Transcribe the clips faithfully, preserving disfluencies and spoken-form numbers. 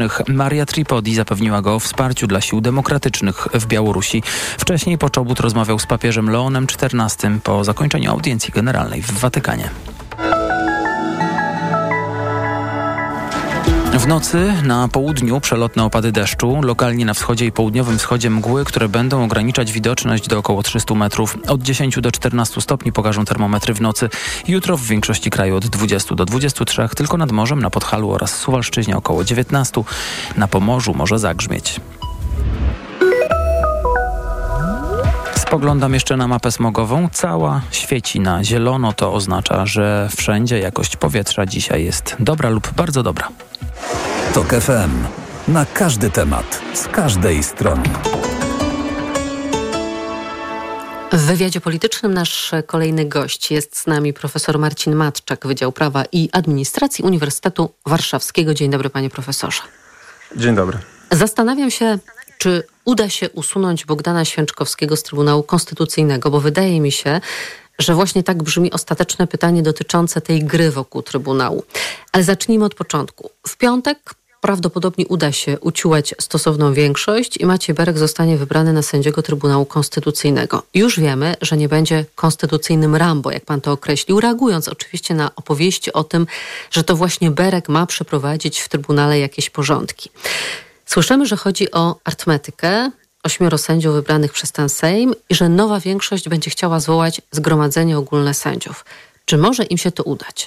Maria Tripodi zapewniła go o wsparciu dla sił demokratycznych w Białorusi. Wcześniej Poczobut rozmawiał z papieżem Leonem czternastym po zakończeniu audiencji generalnej w Watykanie. W nocy na południu przelotne opady deszczu, lokalnie na wschodzie i południowym wschodzie mgły, które będą ograniczać widoczność do około trzystu metrów. Od dziesięciu do czternastu stopni pokażą termometry w nocy. Jutro w większości kraju od dwudziestu do dwudziestu trzech, tylko nad morzem, na Podhalu oraz Suwalszczyźnie około dziewiętnastu. Na Pomorzu może zagrzmieć. Spoglądam jeszcze na mapę smogową. Cała świeci na zielono. To oznacza, że wszędzie jakość powietrza dzisiaj jest dobra lub bardzo dobra. Tok F M. Na każdy temat, z każdej strony. W wywiadzie politycznym nasz kolejny gość jest z nami profesor Marcin Matczak, Wydział Prawa i Administracji Uniwersytetu Warszawskiego. Dzień dobry, panie profesorze. Dzień dobry. Zastanawiam się, czy uda się usunąć Bogdana Święczkowskiego z Trybunału Konstytucyjnego, bo wydaje mi się, że właśnie tak brzmi ostateczne pytanie dotyczące tej gry wokół Trybunału. Ale zacznijmy od początku. W piątek prawdopodobnie uda się uciułać stosowną większość i Maciej Berek zostanie wybrany na sędziego Trybunału Konstytucyjnego. Już wiemy, że nie będzie konstytucyjnym Rambo, jak pan to określił, reagując oczywiście na opowieści o tym, że to właśnie Berek ma przeprowadzić w Trybunale jakieś porządki. Słyszymy, że chodzi o arytmetykę, ośmioro sędziów wybranych przez ten Sejm i że nowa większość będzie chciała zwołać Zgromadzenie Ogólne Sędziów. Czy może im się to udać?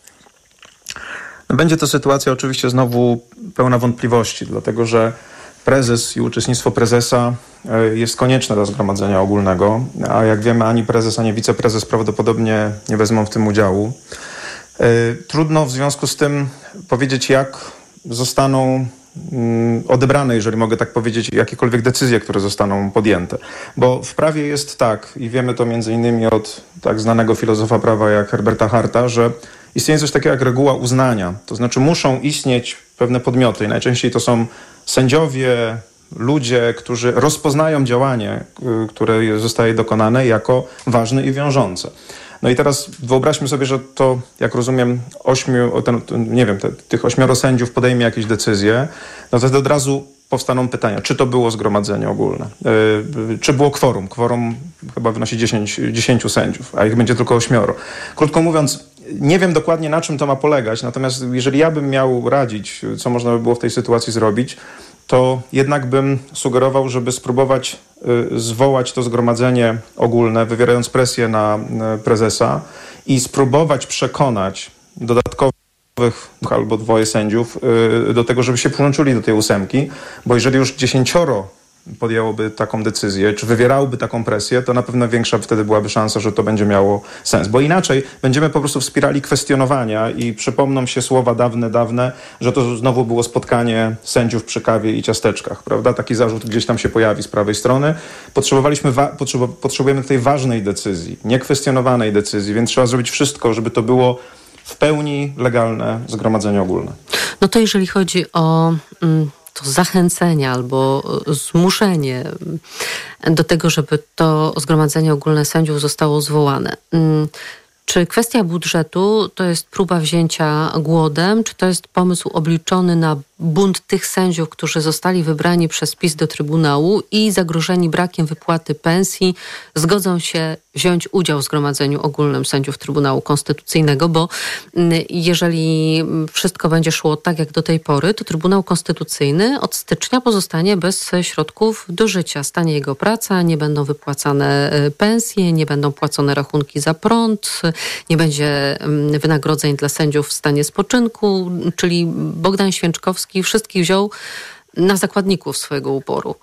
Będzie to sytuacja oczywiście znowu pełna wątpliwości, dlatego że prezes i uczestnictwo prezesa jest konieczne do Zgromadzenia Ogólnego, a jak wiemy ani prezes, ani wiceprezes prawdopodobnie nie wezmą w tym udziału. Trudno w związku z tym powiedzieć, jak zostaną odebrane, jeżeli mogę tak powiedzieć, jakiekolwiek decyzje, które zostaną podjęte. Bo w prawie jest tak, i wiemy to między innymi od tak znanego filozofa prawa jak Herberta Harta, że istnieje coś takiego jak reguła uznania. To znaczy muszą istnieć pewne podmioty i najczęściej to są sędziowie, ludzie, którzy rozpoznają działanie, które zostaje dokonane jako ważne i wiążące. No i teraz wyobraźmy sobie, że to, jak rozumiem, ośmiu, ten, nie wiem, te, tych ośmioro sędziów podejmie jakieś decyzje, no to wtedy od razu powstaną pytania, czy to było Zgromadzenie Ogólne, yy, czy było kworum. Kworum chyba wynosi dziesięć, dziesięciu sędziów, a ich będzie tylko ośmioro. Krótko mówiąc, nie wiem dokładnie, na czym to ma polegać, natomiast jeżeli ja bym miał radzić, co można by było w tej sytuacji zrobić, to jednak bym sugerował, żeby spróbować y, zwołać to Zgromadzenie Ogólne, wywierając presję na y, prezesa i spróbować przekonać dodatkowych albo dwoje sędziów y, do tego, żeby się przyłączyli do tej ósemki, bo jeżeli już dziesięcioro podjęłoby taką decyzję, czy wywierałoby taką presję, to na pewno większa wtedy byłaby szansa, że to będzie miało sens. Bo inaczej będziemy po prostu w spirali kwestionowania i przypomną się słowa dawne, dawne, że to znowu było spotkanie sędziów przy kawie i ciasteczkach, prawda? Taki zarzut gdzieś tam się pojawi z prawej strony. Potrzebowaliśmy, wa- potrzeba- potrzebujemy tej ważnej decyzji, niekwestionowanej decyzji, więc trzeba zrobić wszystko, żeby to było w pełni legalne Zgromadzenie Ogólne. No to jeżeli chodzi o... Mm... to zachęcenie albo zmuszenie do tego, żeby to Zgromadzenie Ogólne Sędziów zostało zwołane. Czy kwestia budżetu to jest próba wzięcia głodem, czy to jest pomysł obliczony na bunt tych sędziów, którzy zostali wybrani przez PiS do Trybunału i zagrożeni brakiem wypłaty pensji zgodzą się wziąć udział w Zgromadzeniu Ogólnym Sędziów Trybunału Konstytucyjnego, bo jeżeli wszystko będzie szło tak jak do tej pory, to Trybunał Konstytucyjny od stycznia pozostanie bez środków do życia. Stanie jego praca, nie będą wypłacane pensje, nie będą płacone rachunki za prąd, nie będzie wynagrodzeń dla sędziów w stanie spoczynku, czyli Bogdan Święczkowski wszystkich wziął na zakładników swojego uporu.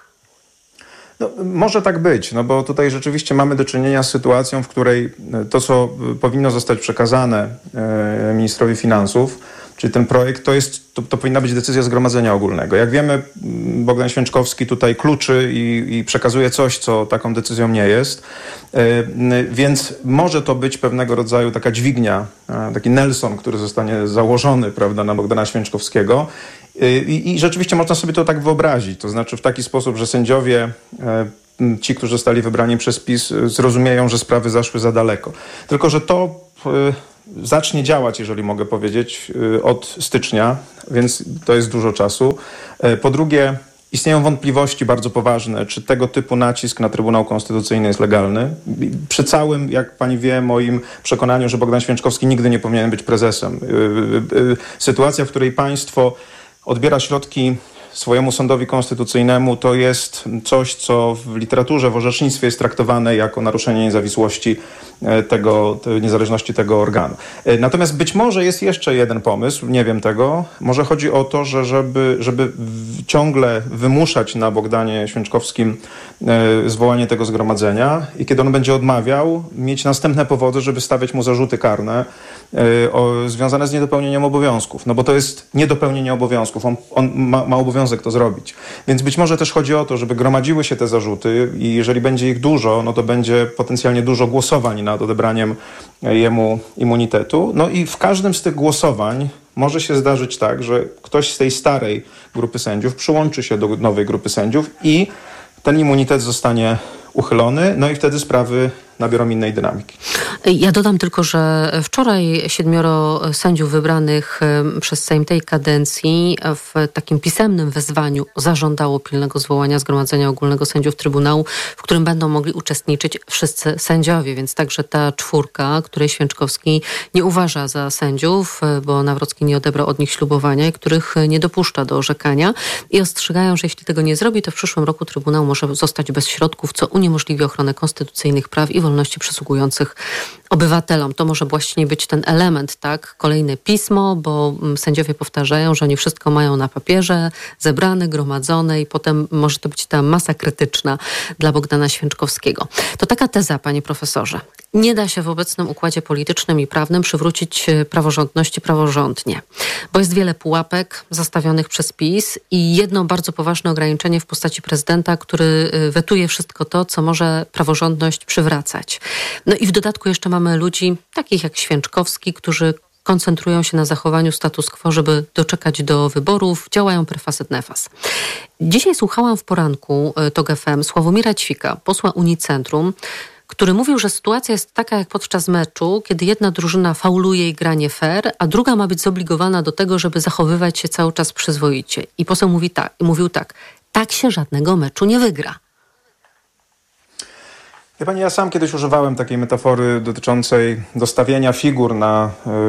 No, może tak być, no bo tutaj rzeczywiście mamy do czynienia z sytuacją, w której to, co powinno zostać przekazane e, ministrowi finansów, czyli ten projekt, to, jest, to, to powinna być decyzja Zgromadzenia Ogólnego. Jak wiemy, Bogdan Święczkowski tutaj kluczy i, i przekazuje coś, co taką decyzją nie jest. E, więc może to być pewnego rodzaju taka dźwignia, e, taki Nelson, który zostanie założony, prawda, na Bogdana Święczkowskiego. I, I rzeczywiście można sobie to tak wyobrazić, to znaczy w taki sposób, że sędziowie, e, ci, którzy zostali wybrani przez PiS, zrozumieją, że sprawy zaszły za daleko. Tylko że to, e, zacznie działać, jeżeli mogę powiedzieć, od stycznia, więc to jest dużo czasu. Po drugie, istnieją wątpliwości bardzo poważne, czy tego typu nacisk na Trybunał Konstytucyjny jest legalny. Przy całym, jak pani wie, moim przekonaniu, że Bogdan Święczkowski nigdy nie powinien być prezesem. Sytuacja, w której państwo odbiera środki swojemu sądowi konstytucyjnemu, to jest coś, co w literaturze, w orzecznictwie jest traktowane jako naruszenie niezawisłości tego, niezależności tego organu. Natomiast być może jest jeszcze jeden pomysł, nie wiem tego. Może chodzi o to, że żeby, żeby ciągle wymuszać na Bogdanie Święczkowskim zwołanie tego zgromadzenia i kiedy on będzie odmawiał, mieć następne powody, żeby stawiać mu zarzuty karne o, związane z niedopełnieniem obowiązków. No bo to jest niedopełnienie obowiązków. On, on ma, ma obowiązek to zrobić. Więc być może też chodzi o to, żeby gromadziły się te zarzuty i jeżeli będzie ich dużo, no to będzie potencjalnie dużo głosowań nad odebraniem jemu immunitetu. No i w każdym z tych głosowań może się zdarzyć tak, że ktoś z tej starej grupy sędziów przyłączy się do nowej grupy sędziów i ten immunitet zostanie uchylony, no i wtedy sprawy nabiorą innej dynamiki. Ja dodam tylko, że wczoraj siedmioro sędziów wybranych przez Sejm tej kadencji w takim pisemnym wezwaniu zażądało pilnego zwołania Zgromadzenia Ogólnego Sędziów Trybunału, w którym będą mogli uczestniczyć wszyscy sędziowie, więc także ta czwórka, której Święczkowski nie uważa za sędziów, bo Nawrocki nie odebrał od nich ślubowania i których nie dopuszcza do orzekania i ostrzegają, że jeśli tego nie zrobi, to w przyszłym roku Trybunał może zostać bez środków, co uniemożliwi ochronę konstytucyjnych praw i wolności przysługujących obywatelom. To może właśnie być ten element, tak? Kolejne pismo, bo sędziowie powtarzają, że oni wszystko mają na papierze, zebrane, gromadzone i potem może to być ta masa krytyczna dla Bogdana Święczkowskiego. To taka teza, panie profesorze. Nie da się w obecnym układzie politycznym i prawnym przywrócić praworządności praworządnie, bo jest wiele pułapek zastawionych przez PiS i jedno bardzo poważne ograniczenie w postaci prezydenta, który wetuje wszystko to, co może praworządność przywracać. No i w dodatku jeszcze mamy ludzi takich jak Święczkowski, którzy koncentrują się na zachowaniu status quo, żeby doczekać do wyborów, działają per facet nefas. Dzisiaj słuchałam w poranku TOG F M Sławomira Ćwika, posła Unicentrum, który mówił, że sytuacja jest taka jak podczas meczu, kiedy jedna drużyna fauluje i gra nie fair, a druga ma być zobligowana do tego, żeby zachowywać się cały czas przyzwoicie. I poseł mówi tak, mówił tak, tak się żadnego meczu nie wygra. Wie pani, ja sam kiedyś używałem takiej metafory dotyczącej dostawienia figur na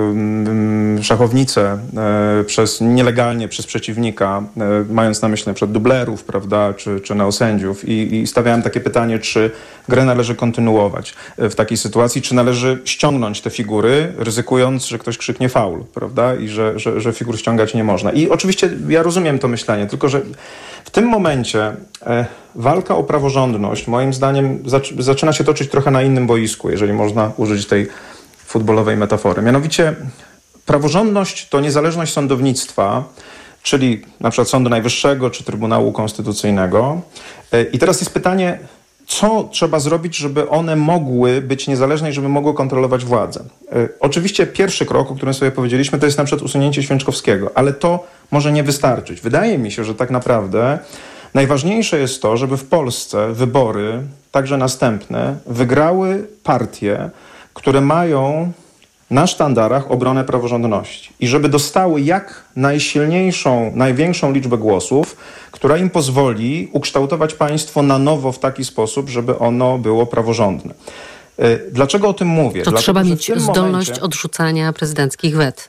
y, szachownicę y, przez nielegalnie przez przeciwnika, y, mając na myśli na przykład dublerów, prawda, czy, czy neosędziów i, i stawiałem takie pytanie, czy grę należy kontynuować w takiej sytuacji, czy należy ściągnąć te figury, ryzykując, że ktoś krzyknie faul, prawda, i że, że, że figur ściągać nie można. I oczywiście ja rozumiem to myślenie, tylko że w tym momencie e, walka o praworządność moim zdaniem zac- zaczyna się toczyć trochę na innym boisku, jeżeli można użyć tej futbolowej metafory. Mianowicie praworządność to niezależność sądownictwa, czyli na przykład Sądu Najwyższego czy Trybunału Konstytucyjnego. E, I teraz jest pytanie, co trzeba zrobić, żeby one mogły być niezależne i żeby mogły kontrolować władzę. E, oczywiście pierwszy krok, o którym sobie powiedzieliśmy, to jest na przykład usunięcie Święczkowskiego, ale to może nie wystarczyć. Wydaje mi się, że tak naprawdę najważniejsze jest to, żeby w Polsce wybory, także następne, wygrały partie, które mają na sztandarach obronę praworządności i żeby dostały jak najsilniejszą, największą liczbę głosów, która im pozwoli ukształtować państwo na nowo w taki sposób, żeby ono było praworządne. Dlaczego o tym mówię? To Dlatego, trzeba mieć zdolność momencie odrzucania prezydenckich wet.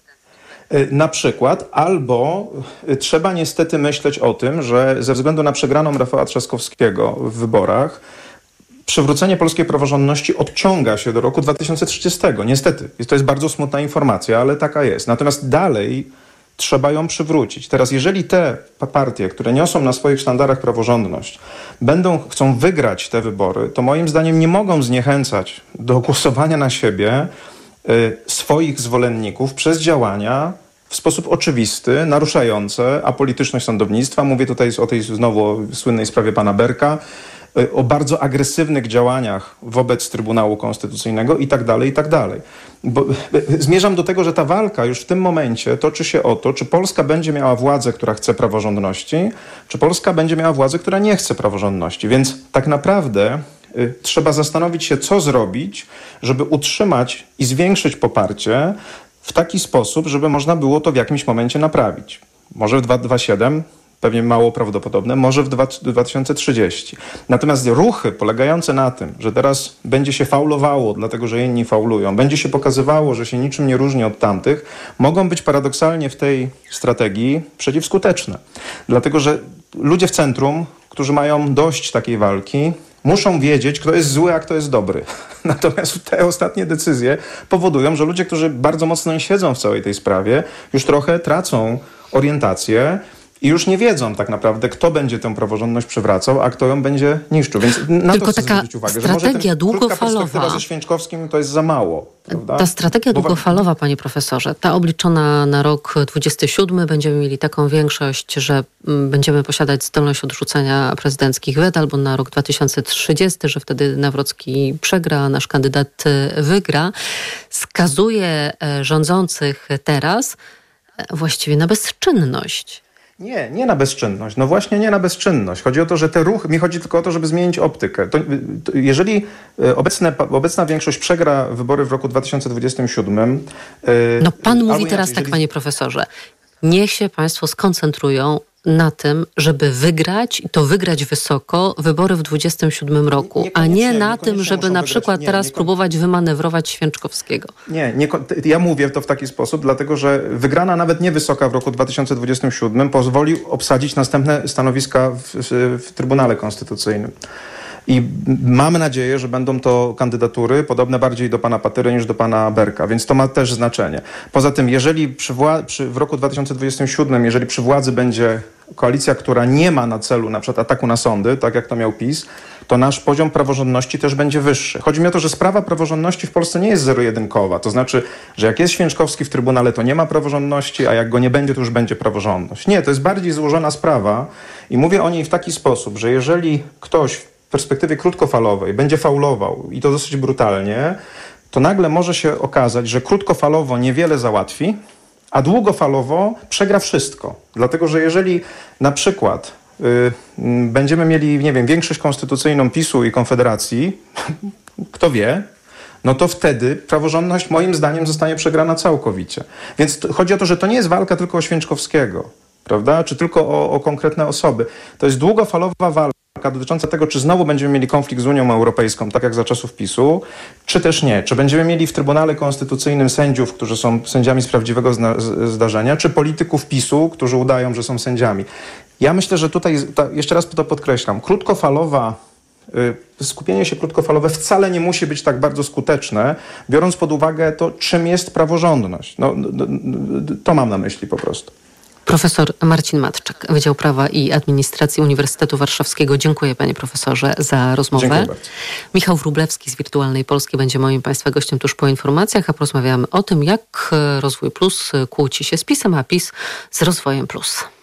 Na przykład, albo trzeba niestety myśleć o tym, że ze względu na przegraną Rafała Trzaskowskiego w wyborach przywrócenie polskiej praworządności odciąga się do roku dwa tysiące trzydziestego. Niestety, to jest bardzo smutna informacja, ale taka jest. Natomiast dalej trzeba ją przywrócić. Teraz, jeżeli te partie, które niosą na swoich sztandarach praworządność, będą, chcą wygrać te wybory, to moim zdaniem nie mogą zniechęcać do głosowania na siebie y, swoich zwolenników przez działania w sposób oczywisty, naruszające apolityczność sądownictwa. Mówię tutaj o tej znowu słynnej sprawie pana Berka, o bardzo agresywnych działaniach wobec Trybunału Konstytucyjnego i tak dalej, i tak dalej. Bo zmierzam do tego, że ta walka już w tym momencie toczy się o to, czy Polska będzie miała władzę, która chce praworządności, czy Polska będzie miała władzę, która nie chce praworządności. Więc tak naprawdę trzeba zastanowić się, co zrobić, żeby utrzymać i zwiększyć poparcie w taki sposób, żeby można było to w jakimś momencie naprawić. Może w dwa tysiące dwudziestym siódmym, pewnie mało prawdopodobne, może w dwa tysiące trzydziestym. Natomiast ruchy polegające na tym, że teraz będzie się faulowało, dlatego że inni faulują, będzie się pokazywało, że się niczym nie różni od tamtych, mogą być paradoksalnie w tej strategii przeciwskuteczne. Dlatego że ludzie w centrum, którzy mają dość takiej walki, muszą wiedzieć, kto jest zły, a kto jest dobry. Natomiast te ostatnie decyzje powodują, że ludzie, którzy bardzo mocno siedzą w całej tej sprawie, już trochę tracą orientację i już nie wiedzą tak naprawdę, kto będzie tę praworządność przywracał, a kto ją będzie niszczył. Więc na Tylko to chcę taka zwrócić uwagę, strategia że może ten, długofalowa. perspektywa ze Święczkowskim to jest za mało. Prawda? Ta strategia Bo... długofalowa, panie profesorze, ta obliczona na rok dwudziesty siódmy, będziemy mieli taką większość, że będziemy posiadać zdolność odrzucenia prezydenckich wet, albo na rok dwa tysiące trzydziesty, że wtedy Nawrocki przegra, a nasz kandydat wygra, skazuje rządzących teraz właściwie na bezczynność. Nie, nie na bezczynność. No właśnie nie na bezczynność. Chodzi o to, że te ruchy, mi chodzi tylko o to, żeby zmienić optykę. To, to jeżeli obecne, obecna większość przegra wybory w roku dwa tysiące dwudziestym siódmym... No pan mówi inaczej, teraz tak, jeżeli... panie profesorze, niech się państwo skoncentrują na tym, żeby wygrać i to wygrać wysoko wybory w dwudziestym siódmym roku, nie, a nie na tym, żeby na przykład wygrać. teraz nie, próbować wymanewrować Święczkowskiego. Nie, nie, ja mówię to w taki sposób, dlatego że wygrana nawet nie wysoka w roku dwa tysiące dwudziestym siódmym pozwoli obsadzić następne stanowiska w, w, w Trybunale Konstytucyjnym. I mamy nadzieję, że będą to kandydatury podobne bardziej do pana Patyry niż do pana Berka, więc to ma też znaczenie. Poza tym, jeżeli przy wła- przy, w roku dwa tysiące dwudziestym siódmym, jeżeli przy władzy będzie koalicja, która nie ma na celu na przykład ataku na sądy, tak jak to miał PiS, to nasz poziom praworządności też będzie wyższy. Chodzi mi o to, że sprawa praworządności w Polsce nie jest zero-jedynkowa. To znaczy, że jak jest Święczkowski w Trybunale, to nie ma praworządności, a jak go nie będzie, to już będzie praworządność. Nie, to jest bardziej złożona sprawa i mówię o niej w taki sposób, że jeżeli ktoś w perspektywie krótkofalowej będzie faulował i to dosyć brutalnie, to nagle może się okazać, że krótkofalowo niewiele załatwi, a długofalowo przegra wszystko. Dlatego, że jeżeli na przykład y, będziemy mieli, nie wiem, większość konstytucyjną PiSu i Konfederacji, kto wie, no to wtedy praworządność moim zdaniem zostanie przegrana całkowicie. Więc to, chodzi o to, że to nie jest walka tylko o Święczkowskiego, prawda? Czy tylko o, o konkretne osoby. To jest długofalowa walka dotycząca tego, czy znowu będziemy mieli konflikt z Unią Europejską, tak jak za czasów PiSu, czy też nie. Czy będziemy mieli w Trybunale Konstytucyjnym sędziów, którzy są sędziami z prawdziwego zna- z- zdarzenia, czy polityków PiSu, którzy udają, że są sędziami. Ja myślę, że tutaj, ta, jeszcze raz to podkreślam, krótkofalowa, y, skupienie się krótkofalowe wcale nie musi być tak bardzo skuteczne, biorąc pod uwagę to, czym jest praworządność. No, no, no, to mam na myśli po prostu. Profesor Marcin Matczak, Wydział Prawa i Administracji Uniwersytetu Warszawskiego. Dziękuję panie profesorze za rozmowę. Dziękuję bardzo. Michał Wróblewski z Wirtualnej Polski będzie moim państwa gościem tuż po informacjach, a porozmawiamy o tym, jak Rozwój Plus kłóci się z PiS-em, a PiS z Rozwojem Plus.